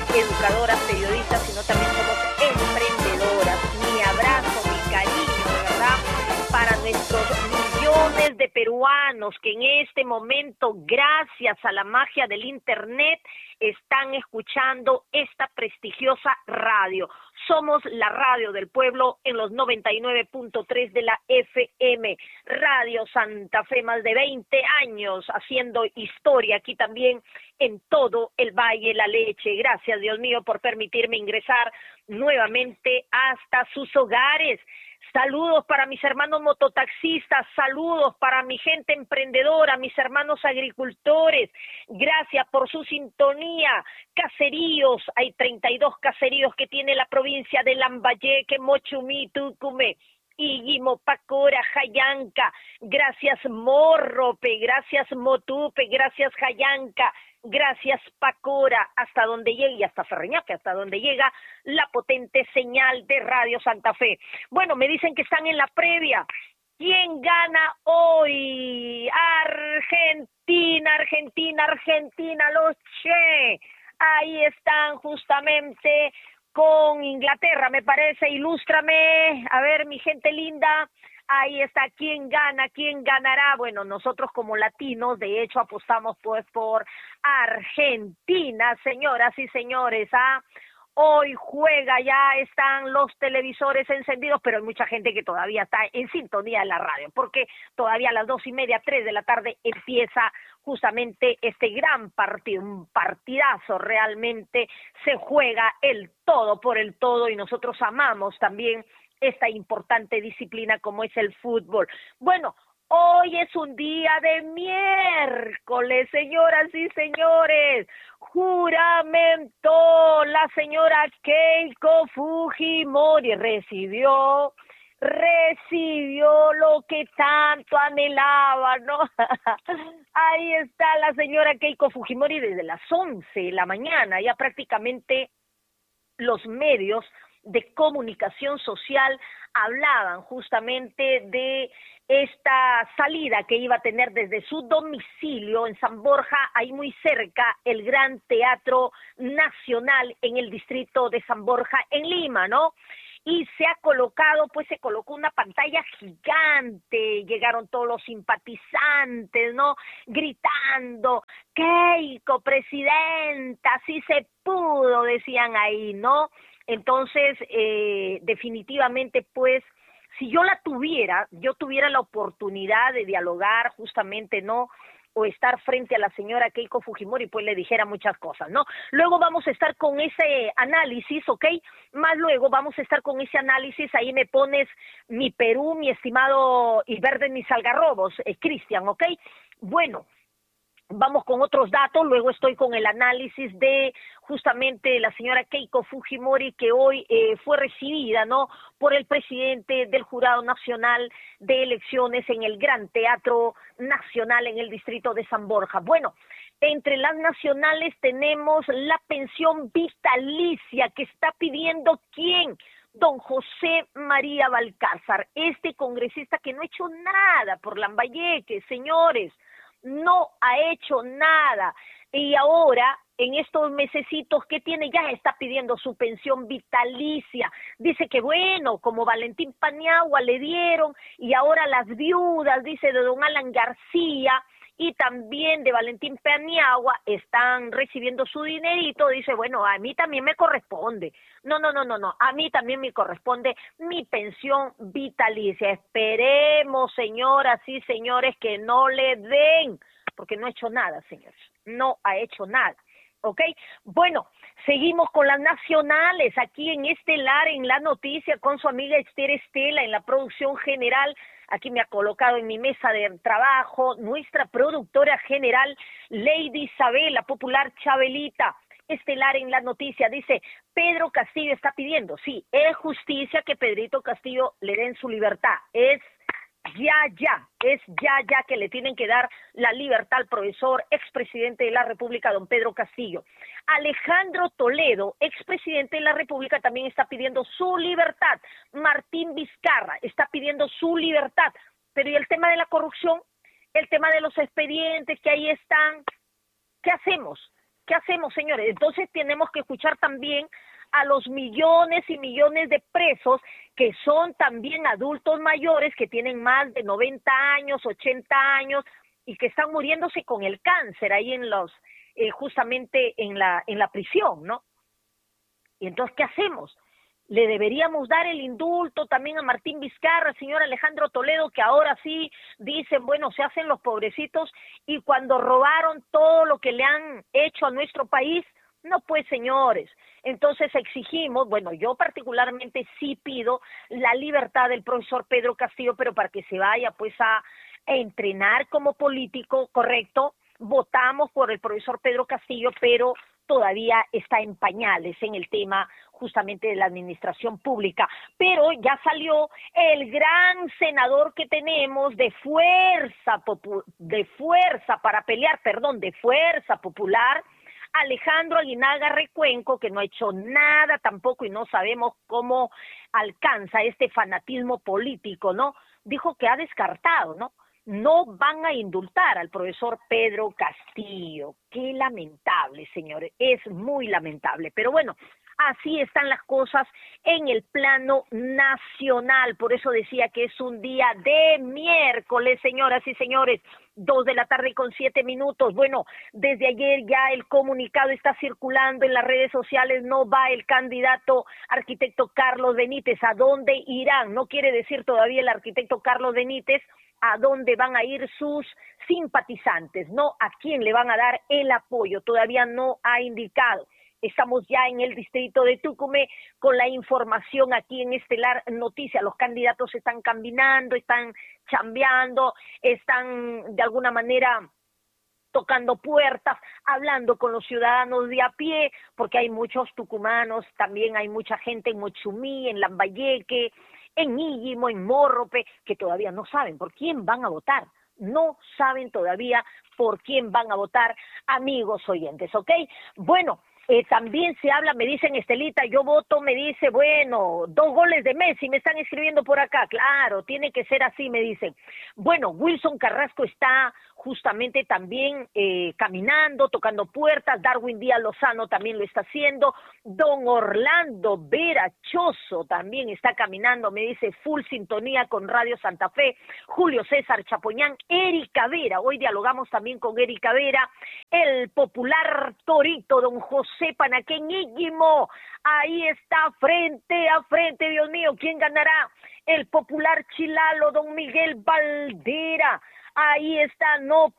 educadoras, periodistas, sino también somos emprendedoras. Mi abrazo, mi cariño, de verdad, para nuestros millones de peruanos que en este momento, gracias a la magia del internet, están escuchando esta prestigiosa radio. Somos la radio del pueblo en los 99.3 de la FM. Radio Santa Fe, más de 20 años haciendo historia aquí también en todo el Valle La Leche. Gracias, Dios mío, por permitirme ingresar nuevamente hasta sus hogares. Saludos para mis hermanos mototaxistas, saludos para mi gente emprendedora, mis hermanos agricultores. Gracias por su sintonía. Caseríos, hay 32 caseríos que tiene la provincia de Lambayeque, Mochumí, Tucumé, Iguimo, Pacora, Jayanca. Gracias Morrope, gracias Motupe, gracias Jayanca. Gracias Pacora, hasta donde llegue, y hasta Ferreñaque, hasta donde llega la potente señal de Radio Santa Fe. Bueno, me dicen que están en la previa. ¿Quién gana hoy? Argentina, Argentina, Argentina, los Che. Ahí están justamente con Inglaterra, me parece. Ilústrame, a ver, mi gente linda. Ahí está, ¿quién gana? ¿Quién ganará? Bueno, nosotros como latinos, de hecho, apostamos pues por Argentina, señoras y señores, Hoy juega, ya están los televisores encendidos, pero hay mucha gente que todavía está en sintonía de la radio, porque todavía a las 2:30, 3 de la tarde empieza justamente este gran partido, un partidazo realmente, se juega el todo por el todo y nosotros amamos también esta importante disciplina como es el fútbol. Bueno, hoy es un día de miércoles, señoras y señores. Juramentó la señora Keiko Fujimori, recibió lo que tanto anhelaba, ¿no? Ahí está la señora Keiko Fujimori desde las 11 de la mañana, ya prácticamente los medios de comunicación social hablaban justamente de esta salida que iba a tener desde su domicilio en San Borja, ahí muy cerca, el Gran Teatro Nacional en el distrito de San Borja, en Lima, ¿no? Y se colocó una pantalla gigante, llegaron todos los simpatizantes, ¿no? Gritando, Keiko, presidenta, sí se pudo, decían ahí, ¿no? Entonces, definitivamente, pues, si yo tuviera la oportunidad de dialogar justamente, ¿no?, o estar frente a la señora Keiko Fujimori, pues le dijera muchas cosas, ¿no? Luego vamos a estar con ese análisis, ¿ok? Más luego vamos a estar con ese análisis, ahí me pones mi Perú, mi estimado y verde mis algarrobos, Cristian, ¿ok? Bueno, vamos con otros datos, luego estoy con el análisis de justamente la señora Keiko Fujimori, que hoy fue recibida, ¿no?, por el presidente del Jurado Nacional de Elecciones en el Gran Teatro Nacional en el distrito de San Borja. Bueno, entre las nacionales tenemos la pensión vitalicia que está pidiendo ¿quién? Don José María Balcázar, este congresista que no ha hecho nada por Lambayeque, señores. No ha hecho nada y ahora en estos mesecitos que tiene ya está pidiendo su pensión vitalicia. Dice que bueno, como Valentín Paniagua le dieron y ahora las viudas, dice, de don Alan García y también de Valentín Paniagua están recibiendo su dinerito, dice, bueno, a mí también me corresponde. No, a mí también me corresponde mi pensión vitalicia. Esperemos, señoras y señores, que no le den, porque no ha hecho nada, señores, no ha hecho nada. ¿Ok? Bueno, seguimos con las nacionales, aquí en Estelar, en la noticia, con su amiga Esther Estela, en la producción general. Aquí me ha colocado en mi mesa de trabajo nuestra productora general, Lady Isabel, la popular Chabelita. Estelar en la noticia, dice, Pedro Castillo está pidiendo, sí, es justicia que Pedrito Castillo le den su libertad, es ya que le tienen que dar la libertad al profesor, expresidente de la República, don Pedro Castillo. Alejandro Toledo, expresidente de la República, también está pidiendo su libertad. Martín Vizcarra está pidiendo su libertad. Pero ¿y el tema de la corrupción? El tema de los expedientes que ahí están, ¿qué hacemos? ¿qué hacemos, señores? Entonces tenemos que escuchar también a los millones y millones de presos que son también adultos mayores que tienen más de 90 años, 80 años y que están muriéndose con el cáncer ahí en los justamente en la prisión, ¿no? Y entonces, ¿qué hacemos? Le deberíamos dar el indulto también a Martín Vizcarra, al señor Alejandro Toledo, que ahora sí dicen, bueno, se hacen los pobrecitos, y cuando robaron todo lo que le han hecho a nuestro país, no pues, señores. Entonces exigimos, bueno, yo particularmente sí pido la libertad del profesor Pedro Castillo, pero para que se vaya pues a entrenar como político, correcto. Votamos por el profesor Pedro Castillo, pero todavía está en pañales en el tema justamente de la administración pública. Pero ya salió el gran senador que tenemos de fuerza popular, Alejandro Aguinaga Recuenco, que no ha hecho nada tampoco y no sabemos cómo alcanza este fanatismo político, ¿no? Dijo que ha descartado, ¿no? No van a indultar al profesor Pedro Castillo. Qué lamentable, señores, es muy lamentable. Pero bueno, así están las cosas en el plano nacional. Por eso decía que es un día de miércoles, señoras y señores. 2:07 p.m. Bueno, desde ayer ya el comunicado está circulando en las redes sociales. No va el candidato arquitecto Carlos Benítez. ¿A dónde irán? No quiere decir todavía el arquitecto Carlos Benítez a dónde van a ir sus simpatizantes, no a quién le van a dar el apoyo. Todavía no ha indicado. Estamos ya en el distrito de Tucumé con la información aquí en Estelar Noticias. Los candidatos están caminando, están chambeando, están de alguna manera tocando puertas, hablando con los ciudadanos de a pie, porque hay muchos tucumanos, también hay mucha gente en Mochumí, en Lambayeque, en Íllimo, en Morrope, que todavía no saben por quién van a votar. No saben todavía por quién van a votar, amigos oyentes, ¿ok? Bueno, también se habla, me dicen, Estelita, yo voto, me dice, bueno, 2 goles de Messi, me están escribiendo por acá, claro, tiene que ser así, me dicen. Bueno, Wilson Carrasco está justamente también caminando, tocando puertas, Darwin Díaz Lozano también lo está haciendo, don Orlando Vera Choso también está caminando, me dice, full sintonía con Radio Santa Fe, Julio César Chapoñán, Erika Vera, hoy dialogamos también con Erika Vera, el popular torito, don José Panaquén Íñimo, ahí está frente a frente, Dios mío, ¿quién ganará? El popular chilalo, don Miguel Valdera, ahí está, no